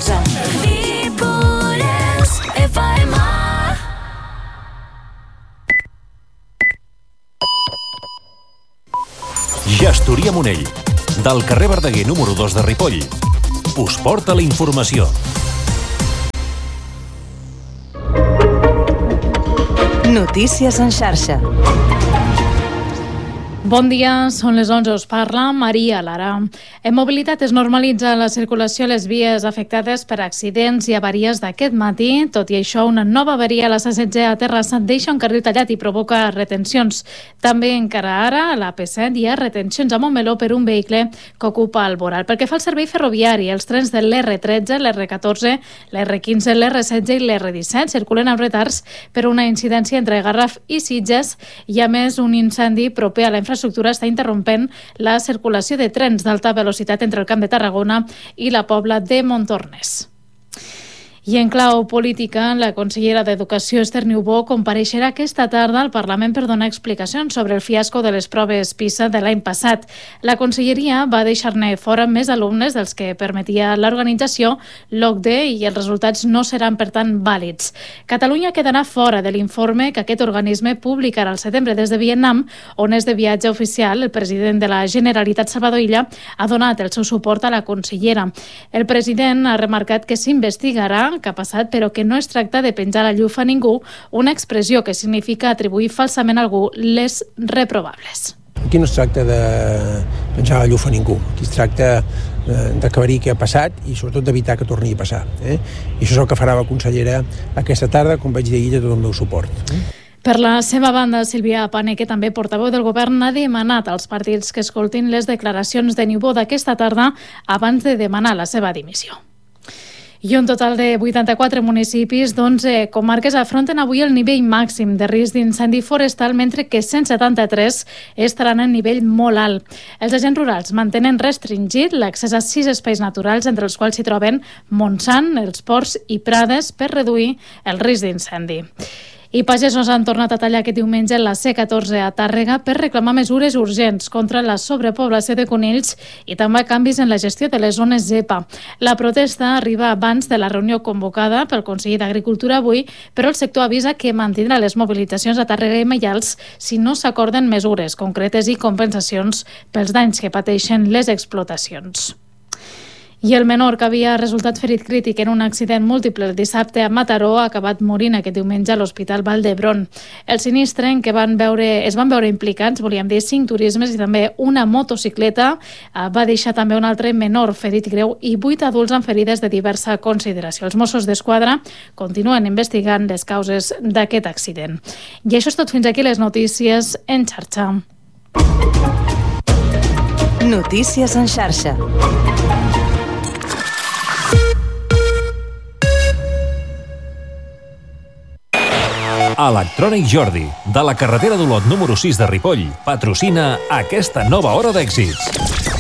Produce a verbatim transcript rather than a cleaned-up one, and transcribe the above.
onze. Ripollès F M. Gestoria Monell, del carrer Verdaguer número dos de Ripoll, us porta la informació. Notícies en xarxa. Bon dia, són les onze, us parla Maria Lara. En mobilitat es normalitza la circulació a les vies afectades per accidents i avaries d'aquest matí. Tot i això, una nova avaria a la C setze a Terrassa deixa un carril tallat i provoca retencions. També encara ara a la P set hi ha retencions a Montmeló per un vehicle que ocupa el voral. Pel que fa al servei ferroviari, els trens de l'R tretze, l'R catorze, l'R quinze, l'R setze i l'R disset circulen amb retards per una incidència entre Garraf i Sitges i a més un incendi proper a la infraestructura està interrompent la circulació de trens d'alta velocitat entre el Camp de Tarragona i la Pobla de Montornès. I en clau política, la consellera d'Educació, Esther Niubó, compareixerà aquesta tarda al Parlament per donar explicacions sobre el fiasco de les proves PISA de l'any passat. La conselleria va deixar-ne fora més alumnes dels que permetia l'organització, l'O C D E, i els resultats no seran, per tant, vàlids. Catalunya quedarà fora de l'informe que aquest organisme publicarà al setembre des de Vietnam, on és de viatge oficial. El president de la Generalitat, Salvador Illa, ha donat el seu suport a la consellera. El president ha remarcat que s'investigarà que ha passat, però que no es tracta de penjar la llufa a ningú, una expressió que significa atribuir falsament a algú les reprovables. Aquí no es tracta de penjar la llufa a ningú, aquí es tracta d'aclarir què ha passat i sobretot d'evitar que torni a passar. Eh? I això és el que farà la consellera aquesta tarda, com vaig dir ahir, de tot el meu suport. Eh? Per la seva banda, Sílvia Paneque, també portaveu del govern, ha demanat als partits que escoltin les declaracions de Niubó d'aquesta tarda abans de demanar la seva dimissió. I un total de vuitanta-quatre municipis d'onze comarques afronten avui el nivell màxim de risc d'incendi forestal, mentre que cent setanta-tres estaran en nivell molt alt. Els agents rurals mantenen restringit l'accés a sis espais naturals, entre els quals s'hi troben Montsant, els Ports i Prades, per reduir el risc d'incendi. I pagesos han tornat a tallar aquest diumenge la C catorze a Tàrrega per reclamar mesures urgents contra la sobrepoblació de conills i també canvis en la gestió de les zones zepa. La protesta arriba abans de la reunió convocada pel conseller d'Agricultura avui, però el sector avisa que mantindrà les mobilitzacions a Tàrrega i Maials si no s'acorden mesures concretes i compensacions pels danys que pateixen les explotacions. I el menor, que havia resultat ferit crític en un accident múltiple el dissabte a Mataró, ha acabat morint aquest diumenge a l'Hospital Vall d'Hebron. El sinistre en què van veure, es van veure implicats, volíem dir, cinc turismes i també una motocicleta, va deixar també un altre menor ferit greu i vuit adults amb ferides de diversa consideració. Els Mossos d'Esquadra continuen investigant les causes d'aquest accident. I això és tot, fins aquí les notícies en xarxa. Notícies en xarxa. Electrònic Jordi, de la carretera d'Olot número sis de Ripoll, patrocina aquesta nova hora d'èxits.